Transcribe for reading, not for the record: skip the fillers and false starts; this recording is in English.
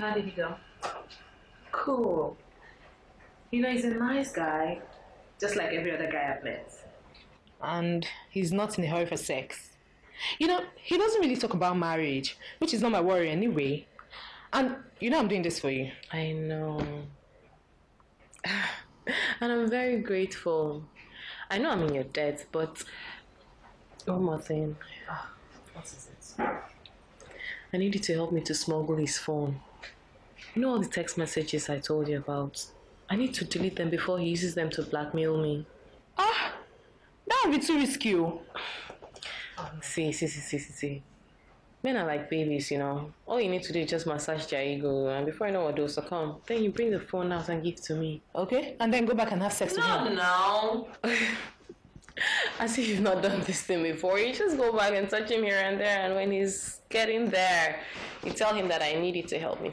How did he go? Cool. He's a nice guy, just like every other guy I've met. And he's not in a hurry for sex. He doesn't really talk about marriage, which is not my worry anyway. And I'm doing this for you. I know. And I'm very grateful. I know I'm in your debt, but one more thing. What is it? I need you to help me to smuggle his phone. All the text messages I told you about? I need to delete them before he uses them to blackmail me. That would be too risky. See. Men are like babies, All you need to do is just massage their ego, and before you know what they'll succumb, then you bring the phone out and give it to me. Okay? And then go back and have sex with him. No. As if you've not done this thing before. You just go back and touch him here and there, and when he's getting there, you tell him that I need you to help me